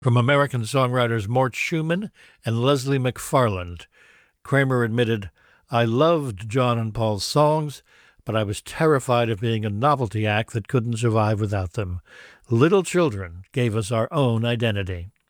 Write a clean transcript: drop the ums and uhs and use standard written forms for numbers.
From American songwriters Mort Schumann and Leslie McFarland, Kramer admitted, "I loved John and Paul's songs, but I was terrified of being a novelty act that couldn't survive without them. Little Children gave us our own identity."